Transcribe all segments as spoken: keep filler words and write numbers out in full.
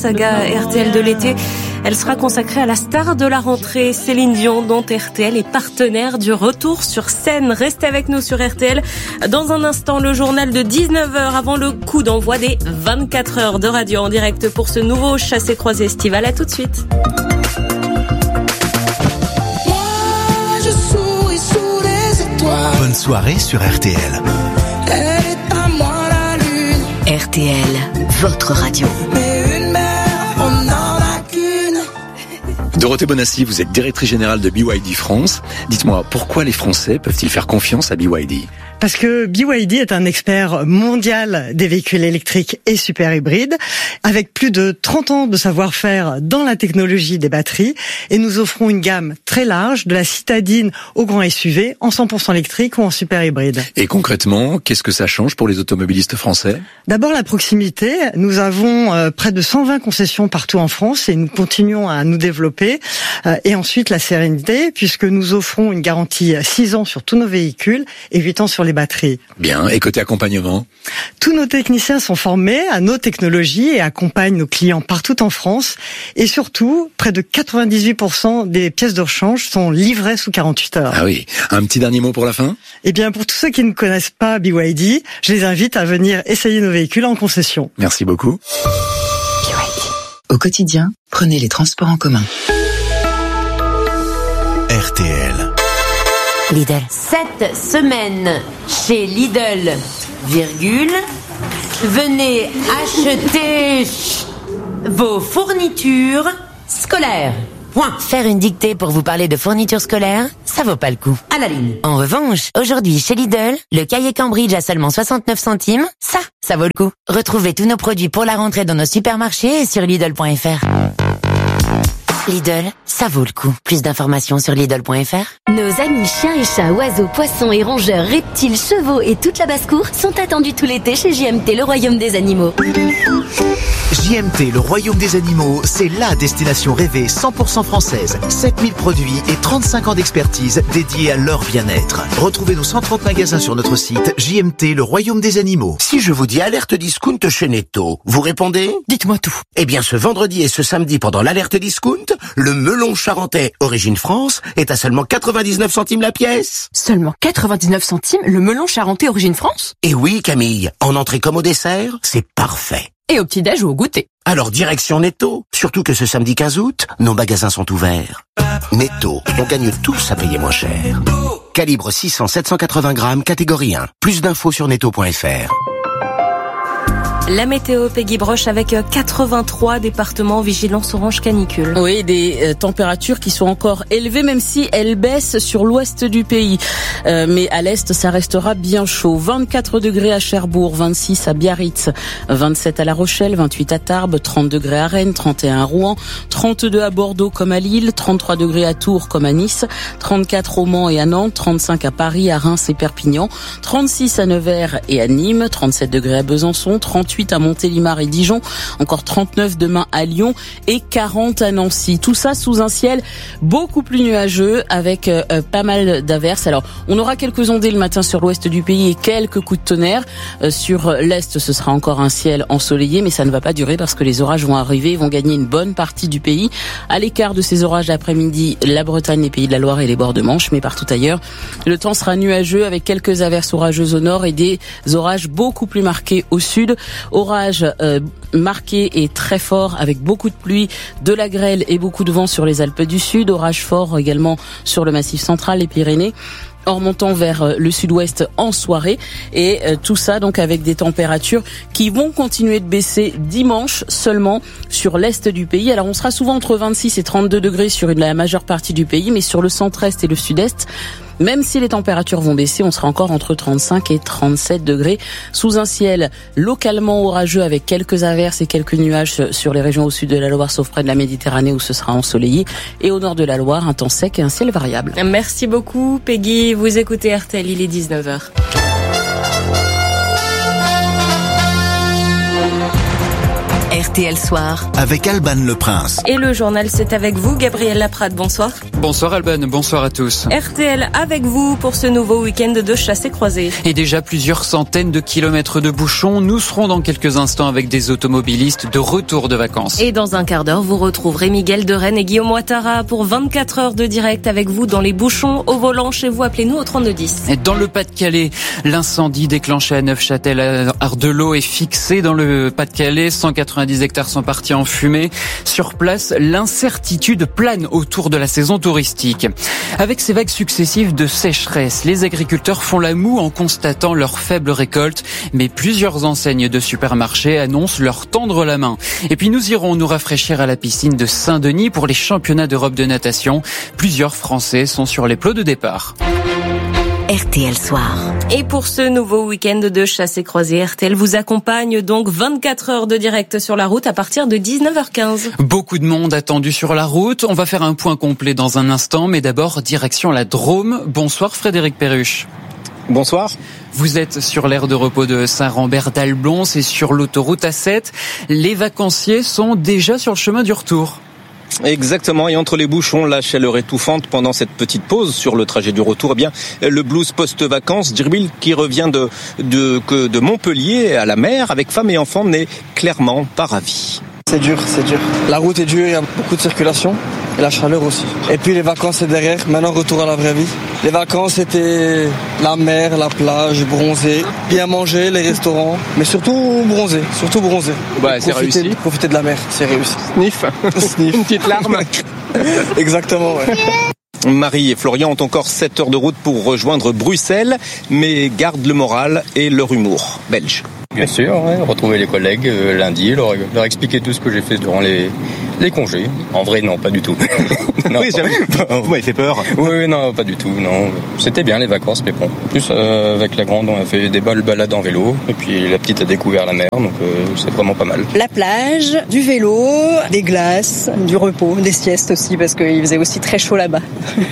Saga R T L de l'été, elle sera consacrée à la star de la rentrée, Céline Dion, dont R T L est partenaire du retour sur scène. Restez avec nous sur R T L. Dans un instant, le journal de dix-neuf heures avant le coup d'envoi des vingt-quatre heures de radio en direct pour ce nouveau chassé-croisé estival. À tout de suite. Bonne soirée sur R T L. R T L, votre radio. Dorothée Bonassi, vous êtes directrice générale de B Y D France. Dites-moi, pourquoi les Français peuvent-ils faire confiance à B Y D ? Parce que B Y D est un expert mondial des véhicules électriques et super hybrides, avec plus de trente ans de savoir-faire dans la technologie des batteries, et nous offrons une gamme très large, de la citadine au grand S U V, en cent pour cent électrique ou en super hybride. Et concrètement, qu'est-ce que ça change pour les automobilistes français ? D'abord la proximité. Nous avons euh, près de cent vingt concessions partout en France et nous continuons à nous développer. Euh, et ensuite la sérénité, puisque nous offrons une garantie six ans sur tous nos véhicules et huit ans sur les batteries. Bien, et côté accompagnement ? Tous nos techniciens sont formés à nos technologies et accompagnent nos clients partout en France. Et surtout, près de quatre-vingt-dix-huit pour cent des pièces de rechange sont livrées sous quarante-huit heures. Ah oui, un petit dernier mot pour la fin ? Eh bien, pour tous ceux qui ne connaissent pas B Y D, je les invite à venir essayer nos véhicules en concession. Merci beaucoup. B Y D. Au quotidien, prenez les transports en commun. R T L. Lidl. Cette semaine, chez Lidl, virgule, venez acheter vos fournitures scolaires. Point. Faire une dictée pour vous parler de fournitures scolaires, ça vaut pas le coup. À la ligne. En revanche, aujourd'hui chez Lidl, le cahier Cambridge à seulement soixante-neuf centimes, ça, ça vaut le coup. Retrouvez tous nos produits pour la rentrée dans nos supermarchés et sur Lidl point F R. Lidl, ça vaut le coup. Plus d'informations sur Lidl point F R. Nos amis chiens et chats, oiseaux, poissons et rongeurs, reptiles, chevaux et toute la basse-cour sont attendus tout l'été chez J M T, le royaume des animaux. J M T, le royaume des animaux, c'est la destination rêvée cent pour cent française. sept mille produits et trente-cinq ans d'expertise dédiés à leur bien-être. Retrouvez nos cent trente magasins sur notre site J M T, le royaume des animaux. Si je vous dis alerte discount chez Netto, vous répondez ? Dites-moi tout. Eh bien, ce vendredi et ce samedi, pendant l'alerte discount, le melon charentais Origine France est à seulement quatre-vingt-dix-neuf centimes la pièce. Seulement quatre-vingt-dix-neuf centimes le melon charentais Origine France ? Et oui, Camille, en entrée comme au dessert, c'est parfait. Et au petit-déj ou au goûter. Alors direction Netto, surtout que ce samedi quinze août, nos magasins sont ouverts. Netto, on gagne tous à payer moins cher. Calibre six cents à sept cent quatre-vingts grammes, catégorie un. Plus d'infos sur netto point F R. La météo, Peggy Broche, avec quatre-vingt-trois départements en vigilance orange canicule. Oui, des euh, températures qui sont encore élevées, même si elles baissent sur l'ouest du pays. Euh, mais à l'est, ça restera bien chaud. vingt-quatre degrés à Cherbourg, vingt-six à Biarritz, vingt-sept à La Rochelle, vingt-huit à Tarbes, trente degrés à Rennes, trente et un à Rouen, trente-deux à Bordeaux comme à Lille, trente-trois degrés à Tours comme à Nice, trente-quatre au Mans et à Nantes, trente-cinq à Paris, à Reims et Perpignan, trente-six à Nevers et à Nîmes, trente-sept degrés à Besançon, trente-huit à Montélimar et Dijon, encore trente-neuf demain à Lyon et quarante à Nancy. Tout ça sous un ciel beaucoup plus nuageux avec euh, pas mal d'averses. Alors, on aura quelques ondées le matin sur l'ouest du pays et quelques coups de tonnerre. Euh, sur l'est, ce sera encore un ciel ensoleillé, mais ça ne va pas durer parce que les orages vont arriver, vont gagner une bonne partie du pays. À l'écart de ces orages d'après-midi, la Bretagne, les Pays de la Loire et les bords de Manche, mais partout ailleurs, le temps sera nuageux avec quelques averses orageuses au nord et des orages beaucoup plus marqués au sud. Orage euh, marqué et très fort avec beaucoup de pluie, de la grêle et beaucoup de vent sur les Alpes du Sud. Orage fort également sur le Massif central, les Pyrénées, en remontant vers le sud-ouest en soirée. Et euh, tout ça donc avec des températures qui vont continuer de baisser dimanche seulement sur l'est du pays. Alors on sera souvent entre vingt-six et trente-deux degrés sur une, la majeure partie du pays, mais sur le centre-est et le sud-est, même si les températures vont baisser, on sera encore entre trente-cinq et trente-sept degrés sous un ciel localement orageux avec quelques averses et quelques nuages sur les régions au sud de la Loire, sauf près de la Méditerranée où ce sera ensoleillé. Et au nord de la Loire, un temps sec et un ciel variable. Merci beaucoup, Peggy. Vous écoutez R T L, il est dix-neuf heures. R T L Soir. Avec Alban Le Prince. Et le journal, c'est avec vous, Gabriel Laprade. Bonsoir. Bonsoir Alban, bonsoir à tous. R T L avec vous pour ce nouveau week-end de chasse et croisée. Et déjà plusieurs centaines de kilomètres de bouchons. Nous serons dans quelques instants avec des automobilistes de retour de vacances. Et dans un quart d'heure, vous retrouverez Miguel de Rennes et Guillaume Ouattara pour vingt-quatre heures de direct avec vous dans les bouchons au volant chez vous. Appelez-nous au trente-deux dix. Et dans le Pas-de-Calais, l'incendie déclenché à Neufchâtel à Ardelot est fixé dans le Pas-de-Calais. cent quatre-vingt-dix hectares sont partis en fumée. Sur place, l'incertitude plane autour de la saison touristique. Avec ces vagues successives de sécheresse, les agriculteurs font la moue en constatant leur faible récolte. Mais plusieurs enseignes de supermarchés annoncent leur tendre la main. Et puis nous irons nous rafraîchir à la piscine de Saint-Denis pour les championnats d'Europe de natation. Plusieurs Français sont sur les plots de départ. R T L Soir. Et pour ce nouveau week-end de chasse et croisée, R T L vous accompagne donc vingt-quatre heures de direct sur la route à partir de dix-neuf heures quinze. Beaucoup de monde attendu sur la route. On va faire un point complet dans un instant, mais d'abord direction la Drôme. Bonsoir Frédéric Perruche. Bonsoir. Vous êtes sur l'aire de repos de Saint-Rambert-d'Alblon, c'est sur l'autoroute A sept. Les vacanciers sont déjà sur le chemin du retour. Exactement, et entre les bouchons, la chaleur étouffante pendant cette petite pause sur le trajet du retour, eh bien le blues post-vacances, Djibril qui revient de, de, de, de Montpellier à la mer avec femme et enfant n'est clairement pas ravi. C'est dur, c'est dur. La route est dure, il y a beaucoup de circulation et la chaleur aussi. Et puis les vacances c'est derrière, maintenant retour à la vraie vie. Les vacances c'était la mer, la plage, bronzer, bien manger, les restaurants, mais surtout bronzer, surtout bronzer. Bah, c'est réussi. Profiter de la mer, c'est réussi. Sniff, Sniff. Une petite larme. Exactement, ouais. Marie et Florian ont encore sept heures de route pour rejoindre Bruxelles, mais gardent le moral et leur humour belge. Bien sûr, ouais, retrouver les collègues euh, lundi, leur, leur expliquer tout ce que j'ai fait durant les, les congés. En vrai, non, pas du tout. non, oui, vous m'avez fait peur. Oui, oui, non, pas du tout. Non, c'était bien les vacances, mais bon. En plus, euh, avec la grande, on a fait des belles balades en vélo, et puis la petite a découvert la mer, donc euh, c'est vraiment pas mal. La plage, du vélo, des glaces, du repos, des siestes aussi, parce qu'il faisait aussi très chaud là-bas.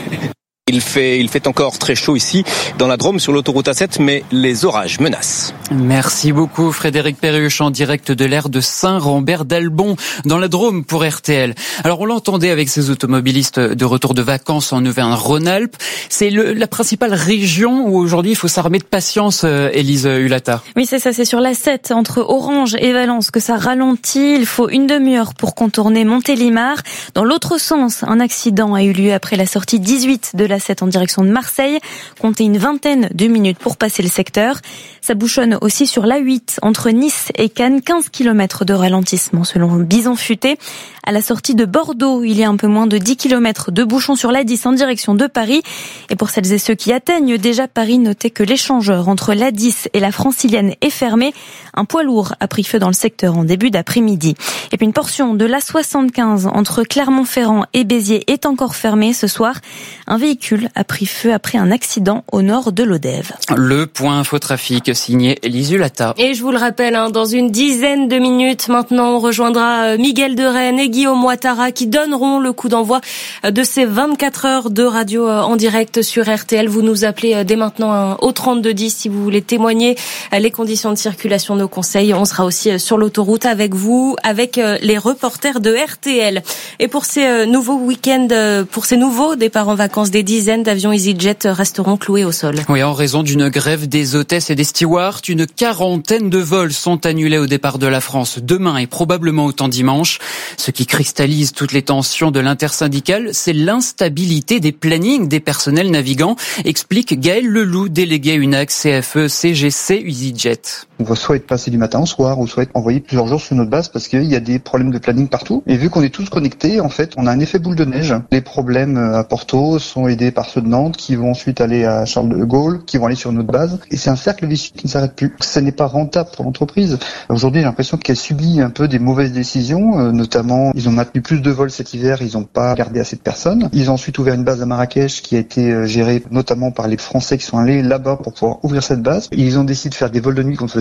Il fait, il fait encore très chaud ici, dans la Drôme, sur l'autoroute A sept, mais les orages menacent. Merci beaucoup Frédéric Perruche en direct de l'aire de Saint-Rambert-d'Albon, dans la Drôme pour R T L. Alors on l'entendait avec ces automobilistes de retour de vacances en Auvergne-Rhône-Alpes. C'est le, la principale région où aujourd'hui il faut s'armer de patience, euh, Élise Hulata. Oui, c'est ça, c'est sur l'A sept, entre Orange et Valence, que ça ralentit. Il faut une demi-heure pour contourner Montélimar. Dans l'autre sens, un accident a eu lieu après la sortie dix-huit de la en direction de Marseille. Comptez une vingtaine de minutes pour passer le secteur. Ça bouchonne aussi sur l'A huit entre Nice et Cannes. quinze kilomètres de ralentissement selon Bison Futé. À la sortie de Bordeaux, il y a un peu moins de dix kilomètres de bouchons sur l'A dix en direction de Paris. Et pour celles et ceux qui atteignent déjà Paris, notez que l'échangeur entre l'A dix et la Francilienne est fermé. Un poids lourd a pris feu dans le secteur en début d'après-midi. Et puis une portion de l'A soixante-quinze entre Clermont-Ferrand et Béziers est encore fermée ce soir. Un véhicule a pris feu après un accident au nord de l'Odève. Le point infotrafic signé Élise Hulata. Et je vous le rappelle, hein, dans une dizaine de minutes maintenant, on rejoindra Miguel de Rennes et Guillaume Ouattara qui donneront le coup d'envoi de ces vingt-quatre heures de radio en direct sur R T L. Vous nous appelez dès maintenant au trente-deux dix si vous voulez témoigner les conditions de circulation, nos conseils. On sera aussi sur l'autoroute avec vous, avec les reporters de R T L. Et pour ces nouveaux week-ends, pour ces nouveaux départs en vacances, des dizaines d'avions EasyJet resteront cloués au sol. Oui, en raison d'une grève des hôtesses et des stewards, une quarantaine de vols sont annulés au départ de la France demain et probablement autant dimanche. Ce qui cristallise toutes les tensions de l'intersyndicale, c'est l'instabilité des plannings des personnels navigants, explique Gaël Leloup, délégué U N A C C F E C G C EasyJet. On va soit être passé du matin au soir, ou soit être envoyé plusieurs jours sur notre base parce qu'il y a des problèmes de planning partout. Et vu qu'on est tous connectés, en fait, on a un effet boule de neige. Les problèmes à Porto sont aidés par ceux de Nantes, qui vont ensuite aller à Charles de Gaulle, qui vont aller sur notre base. Et c'est un cercle vicieux qui ne s'arrête plus. Ce n'est pas rentable pour l'entreprise. Aujourd'hui, j'ai l'impression qu'elle subit un peu des mauvaises décisions, euh, notamment, ils ont maintenu plus de vols cet hiver, ils n'ont pas gardé assez de personnes. Ils ont ensuite ouvert une base à Marrakech qui a été euh, gérée notamment par les Français qui sont allés là-bas pour pouvoir ouvrir cette base. Ils ont décidé de faire des vols de nuit qu'on ne faisait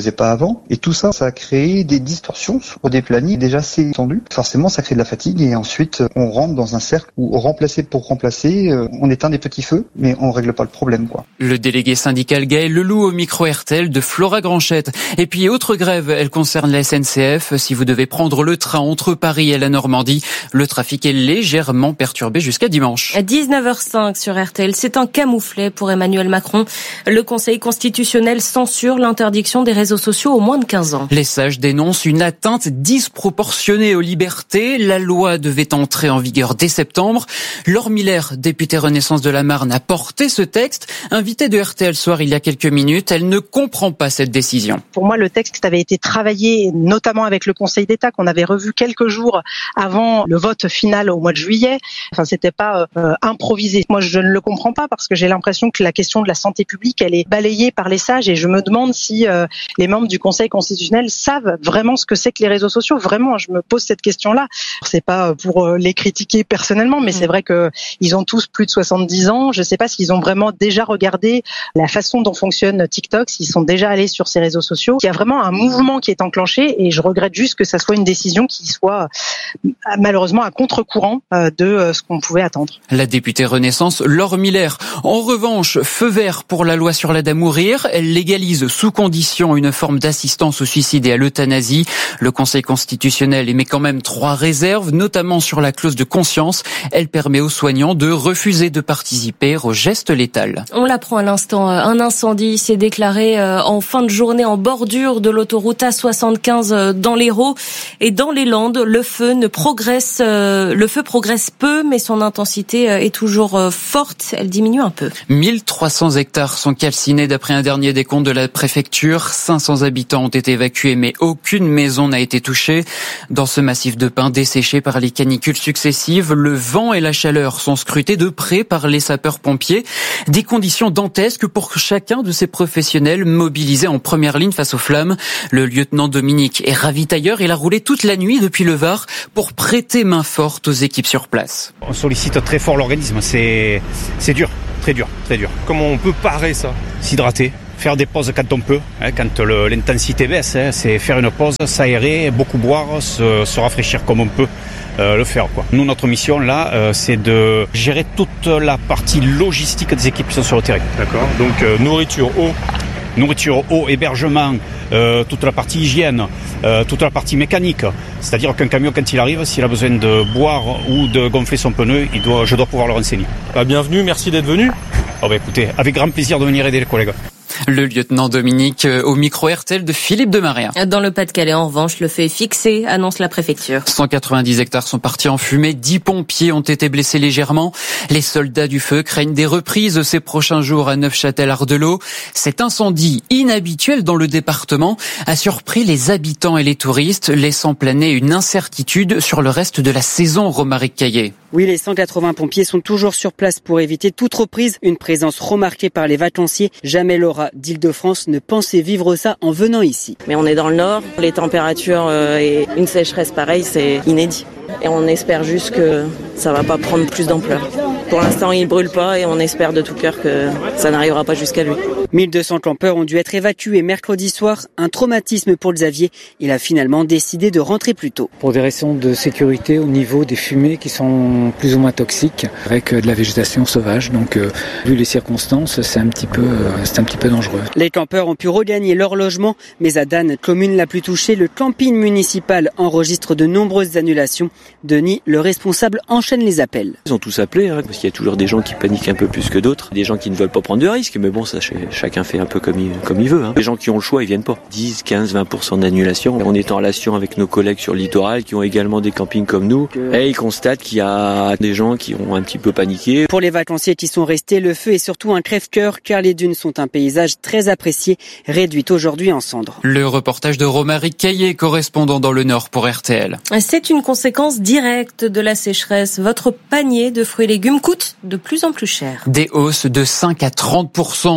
faisait pas avant. Et tout ça, ça a créé des distorsions sur des plannings déjà assez tendus. Forcément, ça crée de la fatigue et ensuite, on rentre dans un cercle où remplacer pour remplacer, on éteint des petits feux, mais on règle pas le problème, quoi. Le délégué syndical Gaël Leloup au micro R T L de Flora Granchette. Et puis, autre grève, elle concerne la S N C F. Si vous devez prendre le train entre Paris et la Normandie, le trafic est légèrement perturbé jusqu'à dimanche. À dix-neuf heures cinq sur R T L, c'est un camouflet pour Emmanuel Macron. Le Conseil constitutionnel censure l'interdiction des réseaux sociaux aux moins de quinze ans. Les sages dénoncent une atteinte disproportionnée aux libertés. La loi devait entrer en vigueur dès septembre. Laure Miller, députée Renaissance de la Marne, a porté ce texte. Invitée de R T L Soir il y a quelques minutes, elle ne comprend pas cette décision. Pour moi, le texte avait été travaillé notamment avec le Conseil d'État qu'on avait revu quelques jours avant le vote final au mois de juillet. Enfin, c'était pas euh, improvisé. Moi, je ne le comprends pas parce que j'ai l'impression que la question de la santé publique, elle est balayée par les sages et je me demande si euh, les membres du Conseil constitutionnel savent vraiment ce que c'est que les réseaux sociaux. Vraiment, je me pose cette question-là. C'est pas pour les critiquer personnellement, mais c'est vrai que ils ont tous plus de soixante-dix ans. Je sais pas s'ils ont vraiment déjà regardé la façon dont fonctionne TikTok, s'ils sont déjà allés sur ces réseaux sociaux. Il y a vraiment un mouvement qui est enclenché et je regrette juste que ça soit une décision qui soit malheureusement à contre-courant de ce qu'on pouvait attendre. La députée Renaissance Laure Miller. En revanche, feu vert pour la loi sur l'aide à mourir. Elle légalise sous condition une forme d'assistance au suicide et à l'euthanasie. Le Conseil constitutionnel émet quand même trois réserves, notamment sur la clause de conscience. Elle permet aux soignants de refuser de participer au geste létal. On l'apprend à l'instant, un incendie s'est déclaré en fin de journée en bordure de l'autoroute A soixante-quinze dans l'Hérault et dans les Landes. Le feu ne progresse, le feu progresse peu, mais son intensité est toujours forte. Elle diminue un peu. mille trois cents hectares sont calcinés d'après un dernier décompte de la préfecture. cinq cents habitants ont été évacués, mais aucune maison n'a été touchée. Dans ce massif de pins desséché par les canicules successives, le vent et la chaleur sont scrutés de près par les sapeurs-pompiers. Des conditions dantesques pour chacun de ces professionnels mobilisés en première ligne face aux flammes. Le lieutenant Dominique est ravitailleur. Il a roulé toute la nuit depuis le Var pour prêter main forte aux équipes sur place. On sollicite très fort l'organisme. C'est, c'est dur, très dur, très dur. Comment on peut parer ça ? S'hydrater. Faire des pauses quand on peut, hein, quand le, l'intensité baisse, hein, c'est faire une pause, s'aérer, beaucoup boire, se, se rafraîchir comme on peut euh, le faire, quoi. Nous, notre mission là, euh, c'est de gérer toute la partie logistique des équipes qui sont sur le terrain. D'accord. Donc euh, nourriture, eau. Nourriture, eau, hébergement, euh, toute la partie hygiène, euh, toute la partie mécanique. C'est-à-dire qu'un camion, quand il arrive, s'il a besoin de boire ou de gonfler son pneu, il doit, je dois pouvoir le renseigner. Bah, bienvenue, merci d'être venu. Oh bah écoutez, avec grand plaisir de venir aider les collègues. Le lieutenant Dominique au micro R T L de Philippe Demaréa. Dans le Pas-de-Calais, en revanche, le feu est fixé, annonce la préfecture. cent quatre-vingt-dix hectares sont partis en fumée, dix pompiers ont été blessés légèrement. Les soldats du feu craignent des reprises ces prochains jours à Neufchâtel-Ardelot. Cet incendie inhabituel dans le département a surpris les habitants et les touristes, laissant planer une incertitude sur le reste de la saison, Romaric Caillé. Oui, les cent quatre-vingts pompiers sont toujours sur place pour éviter toute reprise. Une présence remarquée par les vacanciers. Jamais Laura d'Île-de-France ne pensait vivre ça en venant ici. Mais on est dans le nord, les températures et une sécheresse pareille, c'est inédit. Et on espère juste que ça va pas prendre plus d'ampleur. Pour l'instant, il brûle pas et on espère de tout cœur que ça n'arrivera pas jusqu'à lui. mille deux cents campeurs ont dû être évacués mercredi soir. Un traumatisme pour Xavier. Il a finalement décidé de rentrer plus tôt. Pour des raisons de sécurité au niveau des fumées qui sont plus ou moins toxiques, avec de la végétation sauvage. Donc, euh, vu les circonstances, c'est un petit peu, euh, c'est un petit peu dangereux. Les campeurs ont pu regagner leur logement, mais à Dan, commune la plus touchée, le camping municipal enregistre de nombreuses annulations. Denis, le responsable, enchaîne les appels. Ils ont tous appelé, hein, parce qu'il y a toujours des gens qui paniquent un peu plus que d'autres, des gens qui ne veulent pas prendre de risques, mais bon, ça, chacun fait un peu comme il, comme il veut. Hein. Les gens qui ont le choix, ils viennent pas. dix, quinze, vingt pour cent d'annulation. On est en relation avec nos collègues sur le littoral qui ont également des campings comme nous, et ils constatent qu'il y a des gens qui ont un petit peu paniqué. Pour les vacanciers qui sont restés, le feu est surtout un crève-cœur, car les dunes sont un paysage très apprécié, réduit aujourd'hui en cendres. Le reportage de Romaric Caillé, correspondant dans le Nord pour R T L. C'est une conséquence directe de la sécheresse. Votre panier de fruits et légumes coûte de plus en plus cher. Des hausses de cinq à trente pour cent sur vos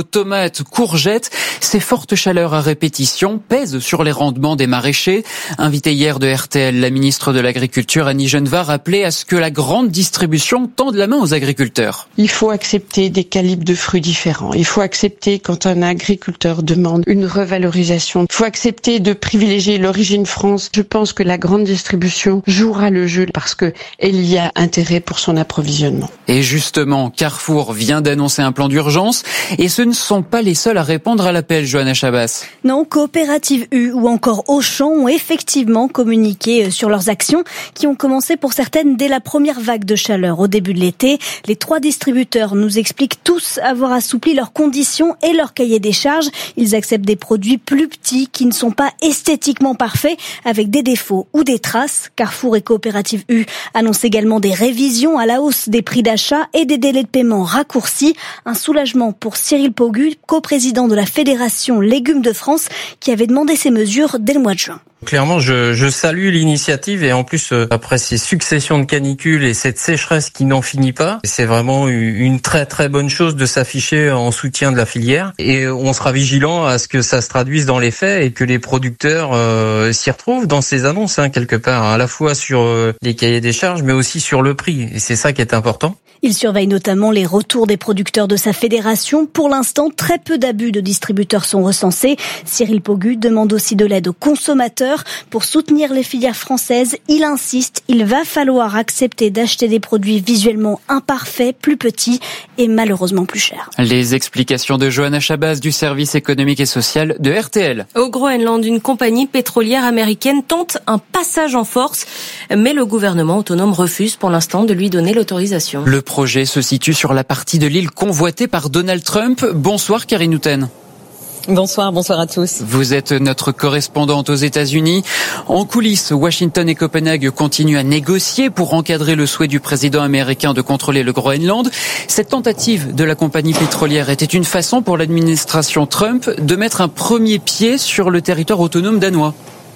tomates, courgettes. Ces fortes chaleurs à répétition pèsent sur les rendements des maraîchers. Invitée hier de R T L, la ministre de l'Agriculture, Annie Genevard, appelait à ce que la grande distribution tende la main aux agriculteurs. Il faut accepter des calibres de fruits différents. Il faut accepter quand un agriculteur demande une revalorisation. Il faut accepter de privilégier l'origine France. Je pense que la grande distribution jouera le jeu parce que elle y a intérêt pour son approvisionnement. Et justement, Carrefour vient d'annoncer un plan d'urgence et ce ne sont pas les seuls à répondre à l'appel, Johanna Chabas. Non, Coopérative U ou encore Auchan ont effectivement communiqué sur leurs actions qui ont commencé pour certaines dès la première vague de chaleur au début de l'été. Les trois distributeurs nous expliquent tous avoir assoupli leurs conditions et leur cahier des charges. Ils acceptent des produits plus petits qui ne sont pas esthétiquement parfaits avec des défauts ou des traces. Carrefour et Coopérative U annoncent également des révisions à la hausse des prix d'achat et des délais de paiement raccourcis. Un soulagement pour Cyril Pogu, coprésident de la Fédération Légumes de France, qui avait demandé ces mesures dès le mois de juin. Clairement, je, je salue l'initiative et en plus, euh, après ces successions de canicules et cette sécheresse qui n'en finit pas, c'est vraiment une très très bonne chose de s'afficher en soutien de la filière et on sera vigilant à ce que ça se traduise dans les faits et que les producteurs euh, s'y retrouvent dans ces annonces, hein, quelque part, à la fois sur euh, les cahiers des charges mais aussi sur le prix et c'est ça qui est important. Il surveille notamment les retours des producteurs de sa fédération. Pour l'instant, très peu d'abus de distributeurs sont recensés. Cyril Pogu demande aussi de l'aide aux consommateurs. Pour soutenir les filières françaises, il insiste, il va falloir accepter d'acheter des produits visuellement imparfaits, plus petits et malheureusement plus chers. Les explications de Johanna Chabas du service économique et social de R T L. Au Groenland, une compagnie pétrolière américaine tente un passage en force, mais le gouvernement autonome refuse pour l'instant de lui donner l'autorisation. Le projet se situe sur la partie de l'île convoitée par Donald Trump. Bonsoir Karine Houten. Bonsoir, bonsoir à tous. Vous êtes notre correspondante aux États-Unis. En coulisses, Washington et Copenhague continuent à négocier pour encadrer le souhait du président américain de contrôler le Groenland. Cette tentative de la compagnie pétrolière était une façon pour l'administration Trump de mettre un premier pied sur le territoire autonome danois.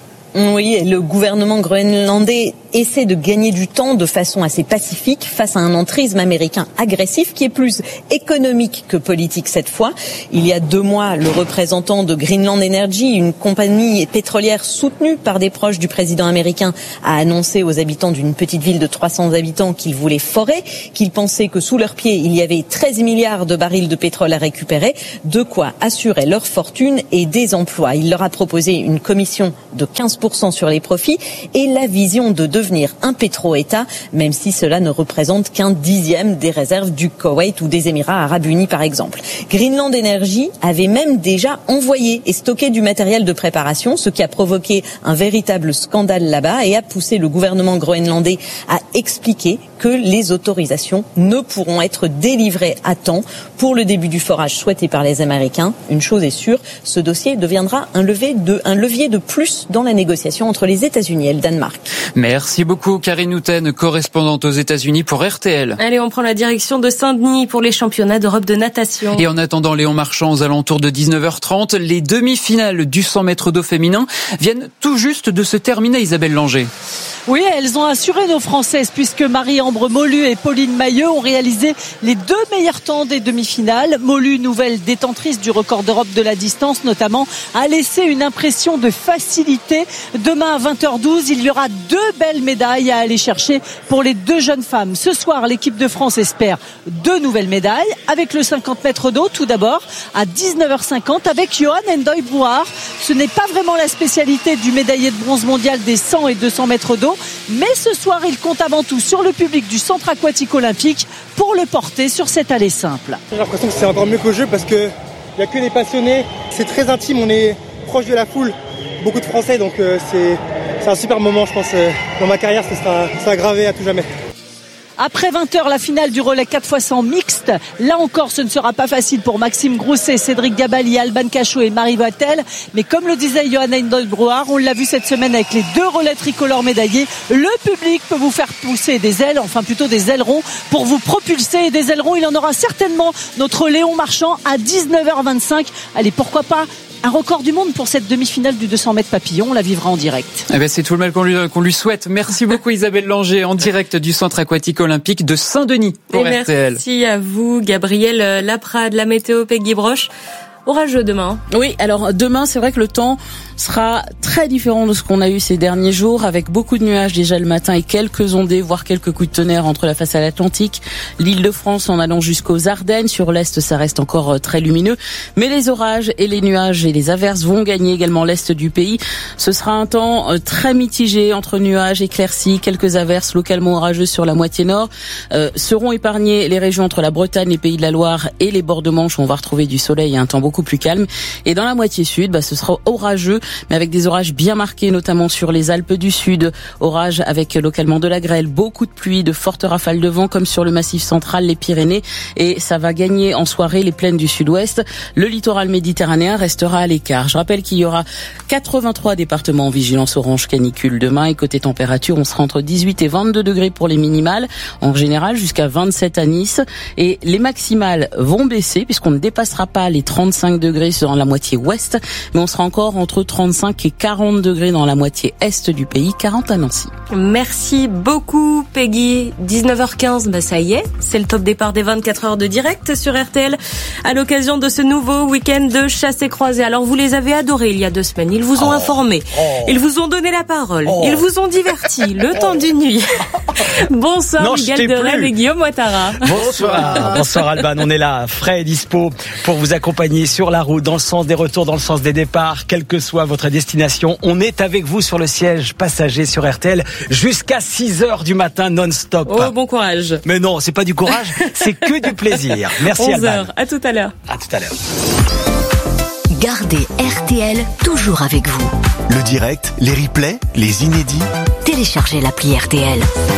Oui, et le gouvernement groenlandais essaie de gagner du temps de façon assez pacifique face à un entrisme américain agressif qui est plus économique que politique cette fois. Il y a deux mois, le représentant de Greenland Energy, une compagnie pétrolière soutenue par des proches du président américain, a annoncé aux habitants d'une petite ville de trois cents habitants qu'ils voulaient forer, qu'ils pensaient que sous leurs pieds, il y avait treize milliards de barils de pétrole à récupérer, de quoi assurer leur fortune et des emplois. Il leur a proposé une commission de quinze pour cent sur les profits et la vision de devenir un pétro-État, même si cela ne représente qu'un dixième des réserves du Koweït ou des Émirats arabes unis par exemple. Greenland Energy avait même déjà envoyé et stocké du matériel de préparation, ce qui a provoqué un véritable scandale là-bas et a poussé le gouvernement groenlandais à expliquer que les autorisations ne pourront être délivrées à temps pour le début du forage souhaité par les Américains. Une chose est sûre, ce dossier deviendra un levier de, un levier de plus dans la négociation entre les États-Unis et le Danemark. Merci beaucoup Karine Houten, correspondante aux États-Unis pour R T L. Allez, on prend la direction de Saint-Denis pour les championnats d'Europe de natation. Et en attendant Léon Marchand aux alentours de dix-neuf heures trente, les demi-finales du cent mètres d'eau féminin viennent tout juste de se terminer, Isabelle Langer. Oui, elles ont assuré nos Françaises puisque Marie-Ambre Molu et Pauline Mailleux ont réalisé les deux meilleurs temps des demi-finales. Molu, nouvelle détentrice du record d'Europe de la distance notamment, a laissé une impression de facilité. Demain à vingt heures douze, il y aura deux belles médailles à aller chercher pour les deux jeunes femmes. Ce soir, l'équipe de France espère deux nouvelles médailles avec le cinquante mètres d'eau tout d'abord à dix-neuf heures cinquante avec Johan Endoy-Brouard. Ce n'est pas vraiment la spécialité du médaillé de bronze mondial des cent et deux cents mètres d'eau. Mais ce soir, il compte avant tout sur le public du centre aquatique olympique pour le porter sur cette allée simple. J'ai l'impression que c'est encore mieux qu'au jeu parce qu'il n'y a que des passionnés. C'est très intime, on est proche de la foule. Beaucoup de Français, donc euh, c'est, c'est un super moment, je pense. Euh, dans ma carrière, ça sera, ça sera gravé à tout jamais. Après vingt heures, la finale du relais quatre fois cent mixte. Là encore, ce ne sera pas facile pour Maxime Grousset, Cédric Gabali, Alban Cachot et Marie Vatel. Mais comme le disait Johanna Endoy-Brouard, on l'a vu cette semaine avec les deux relais tricolores médaillés, le public peut vous faire pousser des ailes, enfin plutôt des ailerons, pour vous propulser. Et des ailerons, il en aura certainement notre Léon Marchand à dix-neuf heures vingt-cinq. Allez, pourquoi pas Un record du monde pour cette demi-finale du deux cents mètres papillon. On la vivra en direct. Eh ben, c'est tout le mal qu'on lui, qu'on lui souhaite. Merci beaucoup Isabelle Langer en direct du Centre aquatique olympique de Saint-Denis pour Et R T L. Merci à vous, Gabriel Laprade, la météo, Peggy Broche. Orageux demain. Oui, alors demain, c'est vrai que le temps sera très différent de ce qu'on a eu ces derniers jours, avec beaucoup de nuages déjà le matin et quelques ondées, voire quelques coups de tonnerre entre la façade atlantique, l'Île-de-France en allant jusqu'aux Ardennes. Sur l'Est, ça reste encore très lumineux. Mais les orages et les nuages et les averses vont gagner également l'Est du pays. Ce sera un temps très mitigé entre nuages, éclaircies, quelques averses localement orageuses sur la moitié nord. Euh, seront épargnées les régions entre la Bretagne, les Pays de la Loire et les bords de Manche où on va retrouver du soleil et un temps beaucoup plus calme. Et dans la moitié sud, bah, ce sera orageux, mais avec des orages bien marqués, notamment sur les Alpes du Sud. Orages avec localement de la grêle, beaucoup de pluie, de fortes rafales de vent, comme sur le Massif central, les Pyrénées. Et ça va gagner en soirée les plaines du Sud-Ouest. Le littoral méditerranéen restera à l'écart. Je rappelle qu'il y aura quatre-vingt-trois départements en vigilance orange canicule demain. Et côté température, on sera entre dix-huit et vingt-deux degrés pour les minimales, en général jusqu'à vingt-sept à Nice. Et les maximales vont baisser, puisqu'on ne dépassera pas les trente-cinq degrés dans la moitié ouest, mais on sera encore entre trente-cinq et quarante degrés dans la moitié est du pays, quarante à Nancy. Merci beaucoup Peggy. dix-neuf heures quinze, bah ça y est, c'est le top départ des vingt-quatre heures de direct sur R T L à l'occasion de ce nouveau week-end de chasse et croisée. Alors vous les avez adorés il y a deux semaines, ils vous ont oh, informé, oh, ils vous ont donné la parole, oh, ils vous ont diverti le oh, temps d'une nuit. Bonsoir non, Miguel de Rennes et Guillaume Ouattara. Bonsoir, bonsoir Alban, on est là, frais et dispo pour vous accompagner sur la route, dans le sens des retours, dans le sens des départs, quelle que soit votre destination. On est avec vous sur le siège passager sur R T L jusqu'à six heures du matin non-stop. Oh, bon courage. Mais non, c'est pas du courage, c'est que du plaisir. Merci onze Alban. heures, à tout à l'heure. À tout à l'heure. Gardez R T L toujours avec vous. Le direct, les replays, les inédits. Téléchargez l'appli R T L.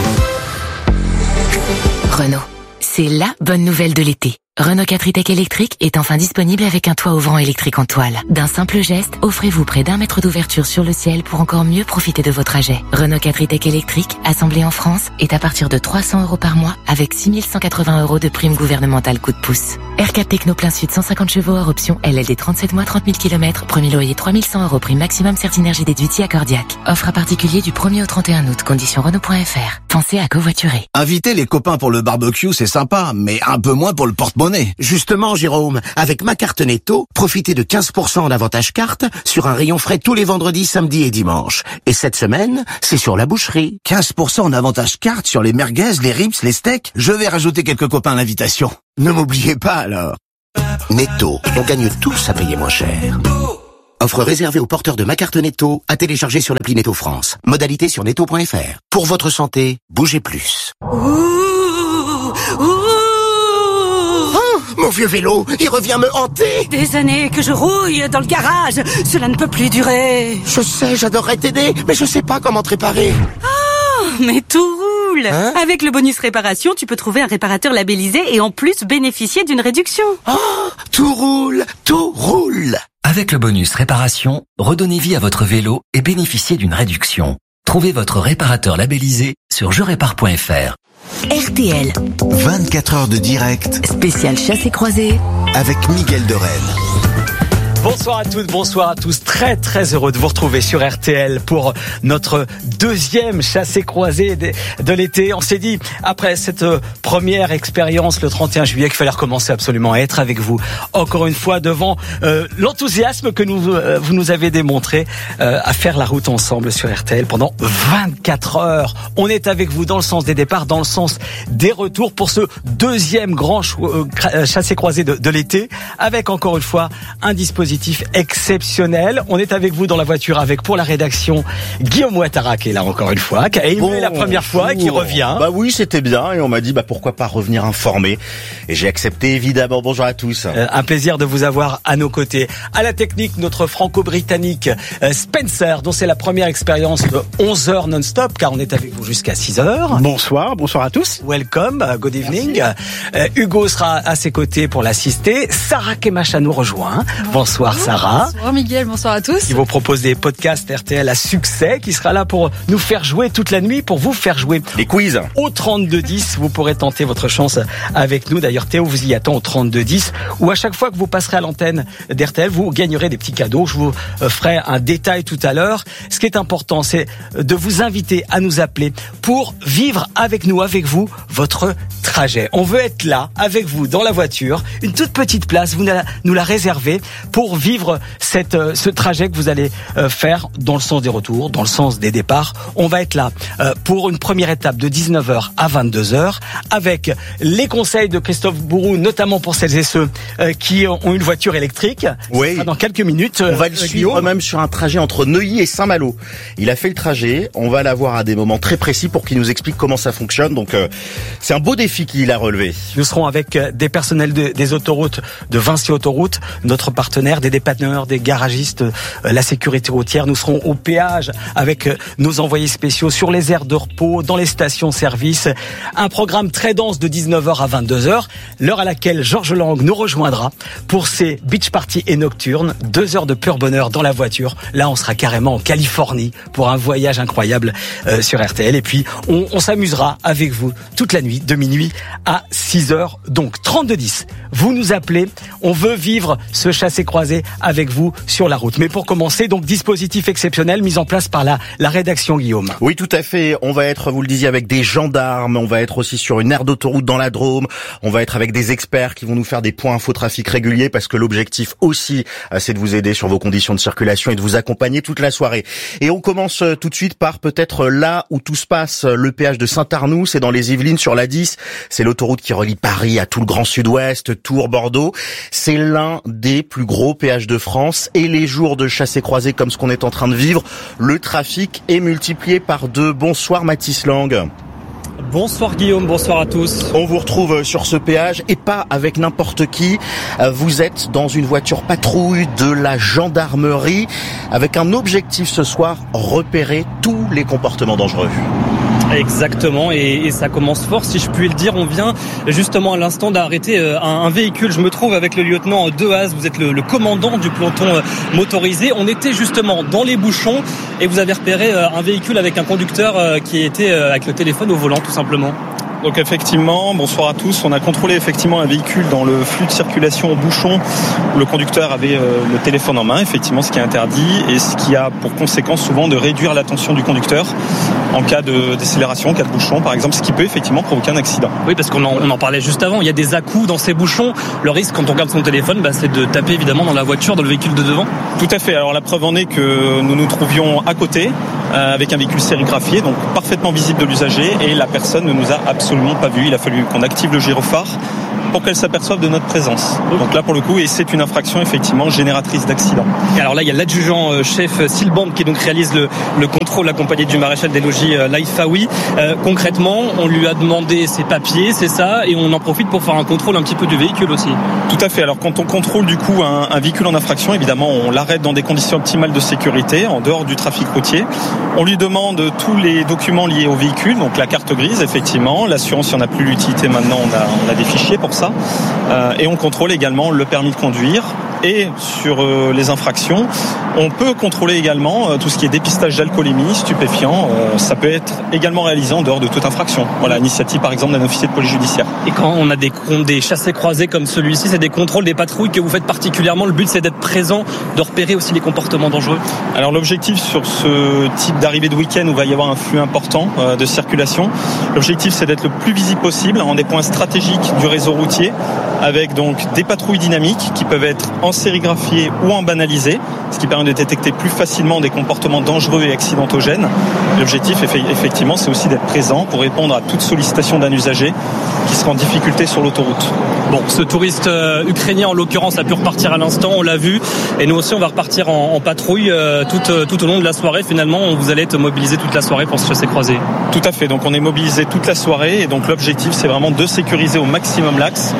Renault, c'est la bonne nouvelle de l'été. Renault quatre e-Tech électrique est enfin disponible avec un toit ouvrant électrique en toile. D'un simple geste, offrez-vous près d'un mètre d'ouverture sur le ciel pour encore mieux profiter de vos trajets. Renault quatre e-Tech électrique, assemblé en France, est à partir de trois cents euros par mois avec six mille cent quatre-vingts euros de prime gouvernementale coup de pouce. R quatre Techno plein sud cent cinquante chevaux hors option L L D trente-sept mois trente mille kilomètres, premier loyer trois mille cent euros prime maximum Certinergie déduite accordiaque. Offre à particulier du premier au trente et un août, conditions Renault point F R. Pensez à covoiturer. Inviter les copains pour le barbecue, c'est sympa, mais un peu moins pour le porte-monnaie. Justement, Jérôme, avec ma carte Netto, profitez de quinze pour cent en avantage carte sur un rayon frais tous les vendredis, samedis et dimanches. Et cette semaine, c'est sur la boucherie. quinze pour cent en avantage carte sur les merguez, les ribs, les steaks. Je vais rajouter quelques copains à l'invitation. Ne m'oubliez pas alors. Netto, on gagne tous à payer moins cher. Offre réservée aux porteurs de ma carte Netto, à télécharger sur l'appli Netto France. Modalité sur netto point F R. Pour votre santé, bougez plus. Ouh, ouh. Mon vieux vélo, il revient me hanter. Des années que je rouille dans le garage, cela ne peut plus durer. Je sais, j'adorerais t'aider, mais je sais pas comment te réparer. Oh, mais tout roule. Hein? Avec le bonus réparation, tu peux trouver un réparateur labellisé et en plus bénéficier d'une réduction. Oh, tout roule, tout roule. Avec le bonus réparation, redonnez vie à votre vélo et bénéficiez d'une réduction. Trouvez votre réparateur labellisé sur je répare point F R. R T L. vingt-quatre heures de direct. Spécial chasse et croisée. Avec Miguel de Rennes. Bonsoir à toutes, bonsoir à tous. Très très heureux de vous retrouver sur R T L pour notre deuxième chassé croisé de, de l'été. On s'est dit, après cette première expérience le trente et un juillet, qu'il fallait recommencer absolument à être avec vous. Encore une fois, devant euh, l'enthousiasme que nous, euh, vous nous avez démontré euh, à faire la route ensemble sur R T L pendant vingt-quatre heures. On est avec vous dans le sens des départs, dans le sens des retours pour ce deuxième grand euh, chassé croisé de, de l'été, avec encore une fois un dispositif exceptionnel. On est avec vous dans la voiture avec, pour la rédaction, Guillaume Ouattara qui est là encore une fois, qui a aimé bon, la première fois et qui revient. Bah oui, c'était bien et on m'a dit bah pourquoi pas revenir informer et j'ai accepté évidemment. Bonjour à tous. Euh, un plaisir de vous avoir à nos côtés. À la technique, notre franco-britannique euh, Spencer, dont c'est la première expérience de onze heures non-stop car on est avec vous jusqu'à six heures. Bonsoir, bonsoir à tous. Welcome, good evening. Euh, Hugo sera à ses côtés pour l'assister. Sarah Kemacha nous rejoint. Bonsoir. Bonsoir Sarah. Bonsoir Miguel, bonsoir à tous. Qui vous propose des podcasts R T L à succès, qui sera là pour nous faire jouer toute la nuit, pour vous faire jouer. Les quiz. Au trente-deux dix, vous pourrez tenter votre chance avec nous. D'ailleurs, Théo vous y attend au trente-deux dix, où à chaque fois que vous passerez à l'antenne d'R T L, vous gagnerez des petits cadeaux. Je vous ferai un détail tout à l'heure. Ce qui est important, c'est de vous inviter à nous appeler pour vivre avec nous, avec vous, votre trajet. On veut être là, avec vous, dans la voiture. Une toute petite place, vous nous la réservez pour vivre cette, ce trajet que vous allez faire dans le sens des retours, dans le sens des départs. On va être là pour une première étape de dix-neuf heures à vingt-deux heures avec les conseils de Christophe Bourou, notamment pour celles et ceux qui ont une voiture électrique. Oui. Dans quelques minutes. On va le suivre même sur un trajet entre Neuilly et Saint-Malo. Il a fait le trajet. On va l'avoir à des moments très précis pour qu'il nous explique comment ça fonctionne. Donc, euh, c'est un beau défi qu'il a relevé. Nous serons avec des personnels de, des autoroutes, de Vinci Autoroute, notre partenaire, des dépanneurs, des garagistes, euh, la sécurité routière. Nous serons au péage avec euh, nos envoyés spéciaux sur les aires de repos, dans les stations-service. Un programme très dense de dix-neuf heures à vingt-deux heures, l'heure à laquelle Georges Lang nous rejoindra pour ses beach parties et nocturnes. Deux heures de pur bonheur dans la voiture. Là, on sera carrément en Californie pour un voyage incroyable euh, sur R T L. Et puis, on, on s'amusera avec vous toute la nuit, de minuit à six heures. Donc, trente-deux dix, vous nous appelez. On veut vivre ce chassé-croisé avec vous sur la route. Mais pour commencer, donc, dispositif exceptionnel mis en place par la, la rédaction, Guillaume. Oui, tout à fait. On va être, vous le disiez, avec des gendarmes. On va être aussi sur une aire d'autoroute dans la Drôme. On va être avec des experts qui vont nous faire des points infotrafic réguliers parce que l'objectif aussi, c'est de vous aider sur vos conditions de circulation et de vous accompagner toute la soirée. Et on commence tout de suite par peut-être là où tout se passe, le péage de Saint-Arnoux, c'est dans les Yvelines sur la dix. C'est l'autoroute qui relie Paris à tout le Grand Sud-Ouest, Tours, Bordeaux. C'est l'un des plus gros péages de France. Et les jours de chassé-croisé comme ce qu'on est en train de vivre, le trafic est multiplié par deux. Bonsoir Mathis Lang. Bonsoir Guillaume, bonsoir à tous. On vous retrouve sur ce péage et pas avec n'importe qui. Vous êtes dans une voiture patrouille de la gendarmerie avec un objectif ce soir, repérer tous les comportements dangereux. Exactement, et, et ça commence fort, si je puis le dire. On vient justement à l'instant d'arrêter un, un véhicule. Je me trouve avec le lieutenant Dehaze, vous êtes le, le commandant du peloton motorisé. On était justement dans les bouchons et vous avez repéré un véhicule avec un conducteur qui était avec le téléphone au volant, tout simplement. Donc effectivement, bonsoir à tous. On a contrôlé effectivement un véhicule dans le flux de circulation au bouchon. Le conducteur avait euh, le téléphone en main, effectivement, ce qui est interdit et ce qui a pour conséquence souvent de réduire l'attention du conducteur en cas de décélération, en cas de bouchon, par exemple, ce qui peut effectivement provoquer un accident. Oui, parce qu'on en, on en parlait juste avant. Il y a des à-coups dans ces bouchons. Le risque, quand on regarde son téléphone, bah, c'est de taper évidemment dans la voiture, dans le véhicule de devant. Tout à fait. Alors la preuve en est que nous nous trouvions à côté euh, avec un véhicule sérigraphié, donc parfaitement visible de l'usager, et la personne ne nous a absolument pas vu. Il a fallu qu'on active le gyrophare pour qu'elle s'aperçoive de notre présence. Donc là, pour le coup, et c'est une infraction effectivement génératrice d'accidents. Et alors là, il y a l'adjudant chef Silband qui donc réalise le, le contrôle accompagné du maréchal des logis Laïfaoui. Euh, concrètement, on lui a demandé ses papiers, c'est ça, et on en profite pour faire un contrôle un petit peu du véhicule aussi. Tout à fait. Alors quand on contrôle du coup un, un véhicule en infraction, évidemment, on l'arrête dans des conditions optimales de sécurité, en dehors du trafic routier. On lui demande tous les documents liés au véhicule, donc la carte grise, effectivement, l'assurance, si on n'a plus l'utilité maintenant, on a, on a des fichiers pour ça. Euh, et on contrôle également le permis de conduire. Et sur euh, les infractions, on peut contrôler également euh, tout ce qui est dépistage d'alcoolémie, stupéfiants. Euh, ça peut être également réalisé en dehors de toute infraction. Voilà, initiative par exemple d'un officier de police judiciaire. Et quand on a des, des chassés-croisés comme celui-ci, c'est des contrôles, des patrouilles que vous faites particulièrement. Le but, c'est d'être présent, de repérer aussi les comportements dangereux. Alors l'objectif sur ce type d'arrivée de week-end où il va y avoir un flux important euh, de circulation, l'objectif c'est d'être le plus visible possible en des points stratégiques du réseau routier, avec donc des patrouilles dynamiques qui peuvent être en sérigraphiées ou en banalisées, ce qui permet de détecter plus facilement des comportements dangereux et accidentogènes. L'objectif, effectivement, c'est aussi d'être présent pour répondre à toute sollicitation d'un usager qui sera en difficulté sur l'autoroute. Bon, ce touriste euh, ukrainien, en l'occurrence, a pu repartir à l'instant, on l'a vu, et nous aussi, on va repartir en, en patrouille euh, tout, euh, tout au long de la soirée. Finalement, vous allez être mobilisés toute la soirée pour ce chassé-croisé. Tout à fait, donc on est mobilisés toute la soirée, et donc l'objectif, c'est vraiment de sécuriser au maximum l'axe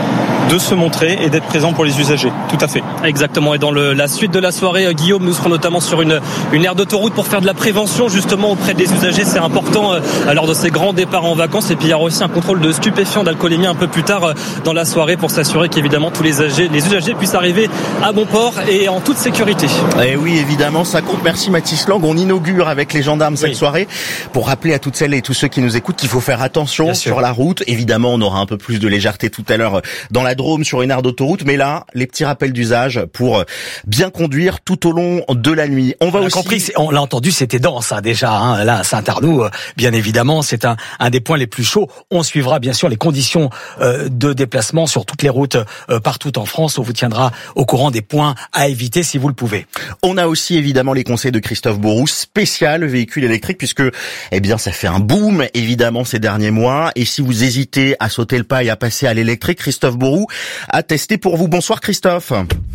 de se montrer et d'être présent pour les usagers. Tout à fait. Exactement. Et dans le, la suite de la soirée, Guillaume, nous serons notamment sur une, une aire d'autoroute pour faire de la prévention justement auprès des usagers. C'est important euh, lors de ces grands départs en vacances. Et puis il y aura aussi un contrôle de stupéfiants, d'alcoolémie un peu plus tard euh, dans la soirée pour s'assurer qu'évidemment tous les, âgés, les usagers puissent arriver à bon port et en toute sécurité. Et oui, évidemment, ça compte. Merci Mathis Lang. On inaugure avec les gendarmes cette oui. soirée pour rappeler à toutes celles et tous ceux qui nous écoutent qu'il faut faire attention Bien sur sûr. la route. Évidemment, on aura un peu plus de légèreté tout à l'heure dans la Drôme sur une aire d'autoroute, mais là, les petits rappels d'usage pour bien conduire tout au long de la nuit. On va on aussi... a compris, on l'a entendu, c'était dense hein, déjà. Hein, là, à Saint-Arnoux, bien évidemment, c'est un, un des points les plus chauds. On suivra bien sûr les conditions euh, de déplacement sur toutes les routes euh, partout en France. On vous tiendra au courant des points à éviter si vous le pouvez. On a aussi évidemment les conseils de Christophe Bourou, spécial véhicule électrique, puisque eh bien ça fait un boom évidemment ces derniers mois. Et si vous hésitez à sauter le pas et à passer à l'électrique, Christophe Bourou a testé pour vous. Bonsoir Christophe.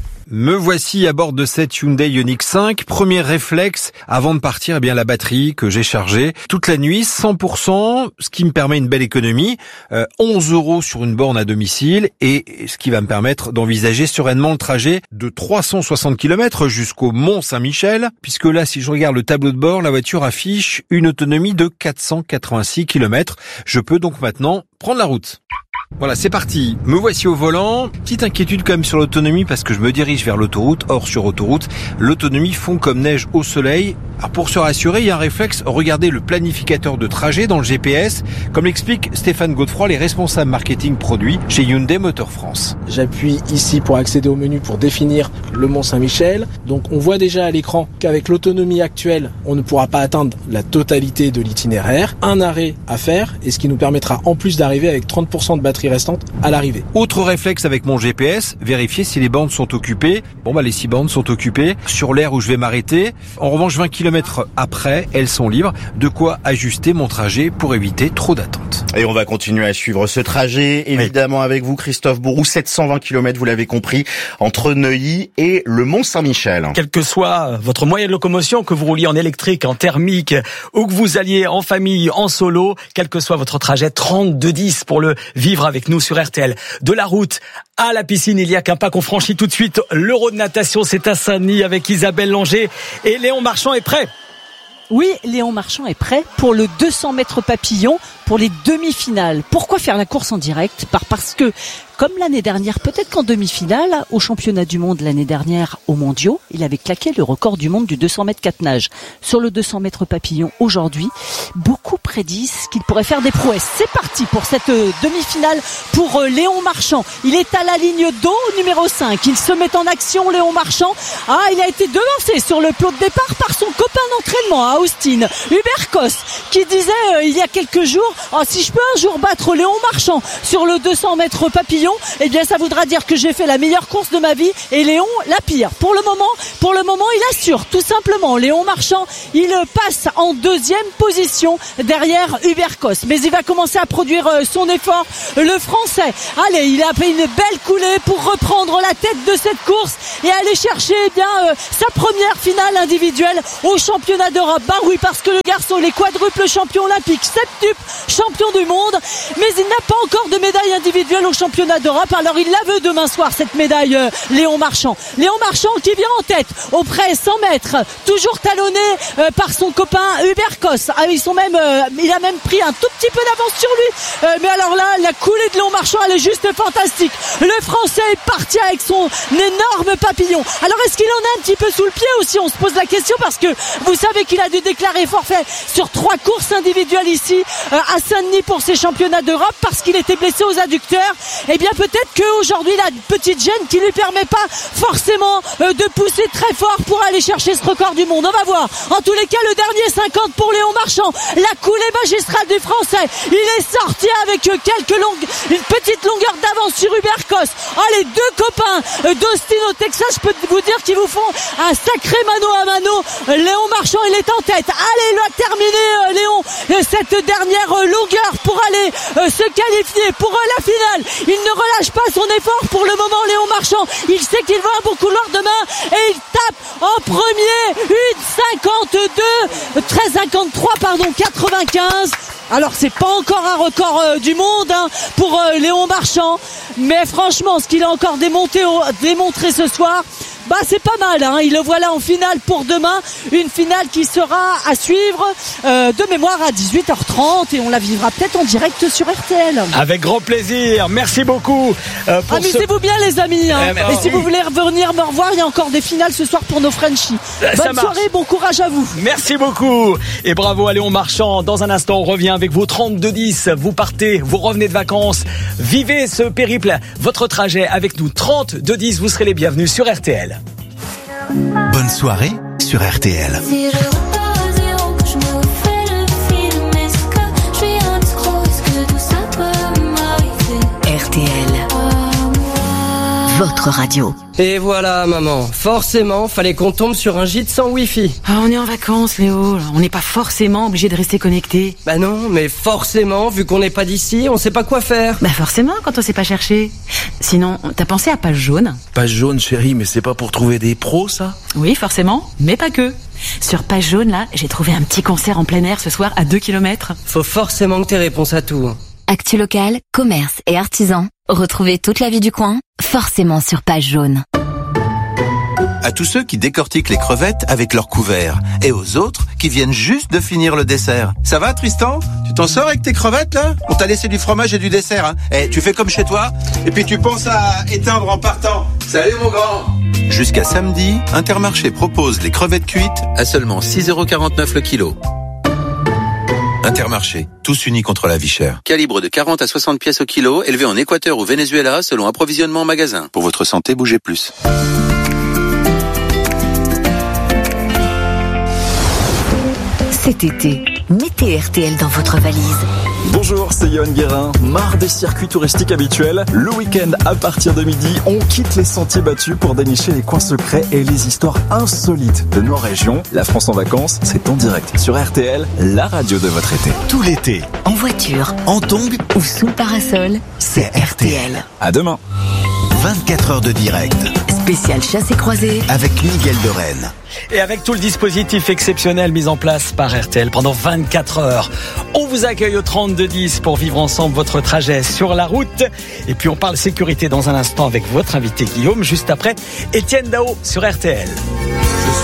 Me voici à bord de cette Hyundai Ioniq cinq. Premier réflexe, avant de partir, eh bien la batterie que j'ai chargée toute la nuit, cent pour cent, ce qui me permet une belle économie, euh, onze euros sur une borne à domicile, et ce qui va me permettre d'envisager sereinement le trajet de trois cent soixante kilomètres jusqu'au Mont-Saint-Michel, puisque là, si je regarde le tableau de bord, la voiture affiche une autonomie de quatre cent quatre-vingt-six kilomètres. Je peux donc maintenant prendre la route. Voilà, c'est parti. Me voici au volant. Petite inquiétude quand même sur l'autonomie parce que je me dirige vers l'autoroute. Or, sur autoroute, l'autonomie fond comme neige au soleil. Alors, pour se rassurer, il y a un réflexe. Regardez le planificateur de trajet dans le G P S. Comme l'explique Stéphane Godefroy, les responsables marketing produits chez Hyundai Motor France. J'appuie ici pour accéder au menu pour définir le Mont-Saint-Michel. Donc, on voit déjà à l'écran qu'avec l'autonomie actuelle, on ne pourra pas atteindre la totalité de l'itinéraire. Un arrêt à faire et ce qui nous permettra en plus d'arriver avec trente pour cent de batterie restante à l'arrivée. Autre réflexe avec mon G P S, vérifier si les bornes sont occupées. Bon bah les six bornes sont occupées sur l'aire où je vais m'arrêter. En revanche, vingt kilomètres après, elles sont libres. De quoi ajuster mon trajet pour éviter trop d'attente. Et on va continuer à suivre ce trajet, évidemment oui. avec vous Christophe Bourou, sept cent vingt kilomètres, vous l'avez compris, entre Neuilly et le Mont-Saint-Michel. Quel que soit votre moyen de locomotion, que vous rouliez en électrique, en thermique, ou que vous alliez en famille, en solo, quel que soit votre trajet, trente-deux dix pour le vivre avec nous sur R T L. De la route à la piscine, il y a qu'un pas qu'on franchit tout de suite. L'Euro de natation, c'est à Saint-Denis avec Isabelle Langer et Léon Marchand est prêt. Oui, Léon Marchand est prêt pour le deux cents mètres papillon, pour les demi-finales. Pourquoi faire la course en direct ? Parce que, comme l'année dernière, peut-être qu'en demi-finale, au championnat du monde l'année dernière, aux mondiaux, il avait claqué le record du monde du deux cents mètres quatre nages. Sur le deux cents mètres papillon, aujourd'hui, beaucoup prédisent qu'il pourrait faire des prouesses. C'est parti pour cette demi-finale pour Léon Marchand. Il est à la ligne d'eau, numéro cinq. Il se met en action, Léon Marchand. Ah, il a été devancé sur le plot de départ par son copain d'entraînement à Austin, Hubert Kos, qui disait euh, il y a quelques jours, oh, si je peux un jour battre Léon Marchand sur le deux cents mètres papillon, eh bien ça voudra dire que j'ai fait la meilleure course de ma vie et Léon la pire. Pour le moment, pour le moment, il assure tout simplement. Léon Marchand, il passe en deuxième position derrière Hubert Kos, mais il va commencer à produire son effort, le Français. Allez, il a fait une belle coulée pour reprendre la tête de cette course et aller chercher eh bien euh, sa première finale individuelle au championnat d'Europe. Bah oui, parce que le garçon, il est quadruple champion olympique, septuple champion du monde, mais il n'a pas encore de médaille individuelle au championnat d'Europe. Alors il la veut demain soir, cette médaille, euh, Léon Marchand. Léon Marchand qui vient en tête auprès cent mètres, toujours talonné euh, par son copain Hubert Kos. Ah, ils sont même, euh, il a même pris un tout petit peu d'avance sur lui. Euh, mais alors là, la coulée de Léon Marchand, elle est juste fantastique. Le Français est parti avec son énorme papillon. Alors est-ce qu'il en a un petit peu sous le pied aussi? On se pose la question parce que vous savez qu'il a dû déclarer forfait sur trois courses individuelles ici euh, à Saint-Denis pour ses championnats d'Europe parce qu'il était blessé aux adducteurs. Eh bien peut-être qu'aujourd'hui il a une petite gêne qui lui permet pas forcément euh, de pousser très fort pour aller chercher ce record du monde. On va voir. En tous les cas, le dernier cinquante pour Léon Marchand. La coulée magistrale du Français. Il est sorti avec euh, quelques longues, une petite longueur d'avance sur Hubert Kos. Ah, les deux copains euh, d'Austin au Texas, je peux vous dire qu'ils vous font un sacré mano à mano. Léon Marchand, il est en tête. Allez, il va terminer euh, Léon euh, cette dernière euh, longueur pour aller euh, se qualifier pour euh, la finale. Il ne relâche pas son effort pour le moment, Léon Marchand. Il sait qu'il va un bon couloir demain et il tape en premier une cinquante-deux, treize cinquante-trois pardon, quatre-vingt-quinze. Alors c'est pas encore un record euh, du monde hein, pour euh, Léon Marchand, mais franchement ce qu'il a encore démonté, démontré ce soir, bah c'est pas mal, hein. Il le voilà en finale pour demain, une finale qui sera à suivre euh, de mémoire à dix-huit heures trente et on la vivra peut-être en direct sur R T L. Avec grand plaisir, merci beaucoup. Euh, pour Amusez-vous ce... bien les amis, hein. eh, et si vous voulez revenir me revoir, il y a encore des finales ce soir pour nos Frenchies. Bonne soirée, bon courage à vous. Merci beaucoup et bravo à Léon Marchand. Dans un instant on revient avec vos trente-deux dix, vous partez, vous revenez de vacances, vivez ce périple, votre trajet avec nous. Trente-deux dix, vous serez les bienvenus sur R T L. Bonne soirée sur R T L. R T L, votre radio. Et voilà maman, forcément fallait qu'on tombe sur un gîte sans wifi. Ah, on est en vacances Léo, on n'est pas forcément obligé de rester connecté. Bah non, mais forcément, vu qu'on n'est pas d'ici, on sait pas quoi faire. Bah forcément quand on sait pas chercher. Sinon, t'as pensé à Page Jaune? Page Jaune chérie, mais c'est pas pour trouver des pros ça? Oui forcément, mais pas que. Sur Page Jaune là, j'ai trouvé un petit concert en plein air ce soir à deux kilomètres. Faut forcément que t'aies réponse à tout. Actu local, commerce et artisans. Retrouvez toute la vie du coin, forcément sur Page Jaune. À tous ceux qui décortiquent les crevettes avec leur couvert et aux autres qui viennent juste de finir le dessert. Ça va Tristan? Tu t'en sors avec tes crevettes là? On t'a laissé du fromage et du dessert hein. Eh, tu fais comme chez toi et puis tu penses à éteindre en partant. Salut mon grand. Jusqu'à samedi, Intermarché propose les crevettes cuites à seulement six euros quarante-neuf le kilo. Intermarché, tous unis contre la vie chère. Calibre de quarante à soixante pièces au kilo, élevé en Équateur ou Venezuela selon approvisionnement en magasin. Pour votre santé, bougez plus. Cet été, mettez R T L dans votre valise. Bonjour, c'est Yoann Guérin. Marre des circuits touristiques habituels? Le week-end, à partir de midi, on quitte les sentiers battus pour dénicher les coins secrets et les histoires insolites de nos régions. La France en vacances, c'est en direct sur R T L, la radio de votre été. Tout l'été, En voiture, en tongs ou sous le parasol, c'est R T L. À demain. vingt-quatre heures de direct. Spécial chasse et croisée avec Miguel de Rennes. Et avec tout le dispositif exceptionnel mis en place par R T L pendant vingt-quatre heures. On vous accueille au trente-deux dix pour vivre ensemble votre trajet sur la route. Et puis on parle sécurité dans un instant avec votre invité Guillaume, juste après Étienne Dao sur R T L.